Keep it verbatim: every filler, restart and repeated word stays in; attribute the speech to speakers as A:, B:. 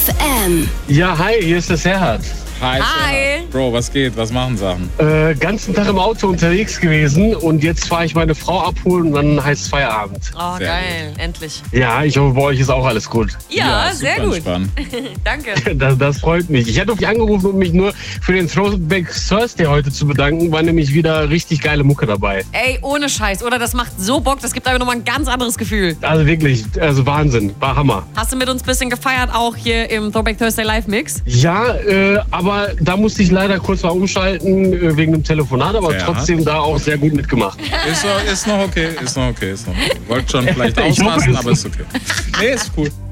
A: F M.
B: Ja, hi, hier ist der Serhat.
C: Hi.
D: Hi.
C: Bro, was geht? Was machen Sachen?
B: Äh, ganzen Tag im Auto unterwegs gewesen und jetzt fahre ich meine Frau abholen und dann heißt es Feierabend.
D: Oh,
C: Sehr
D: geil. Endlich.
B: Ja, ich hoffe, bei euch ist auch alles gut.
D: Ja,
C: super
D: sehr gut.
C: Entspannt.
D: Danke.
B: Das, das freut mich. Ich hatte dich angerufen, um mich nur für den Throwback Thursday heute zu bedanken, war nämlich wieder richtig geile Mucke dabei.
D: Ey, ohne Scheiß, oder? Das macht so Bock. Das gibt einfach nochmal ein ganz anderes Gefühl.
B: Also wirklich, also Wahnsinn, war Hammer.
D: Hast du mit uns ein bisschen gefeiert, auch hier im Throwback Thursday Live Mix?
B: Ja, äh, aber da musste ich leider kurz mal umschalten äh, wegen dem Telefonat, aber
C: Ja.
B: trotzdem da auch sehr gut mitgemacht.
C: Ist, noch- ist noch okay, ist noch okay, ist noch okay. Wollte schon vielleicht
B: Ich hoffe,
C: ausrasten,
B: es-
C: aber ist okay. Nee, ist cool.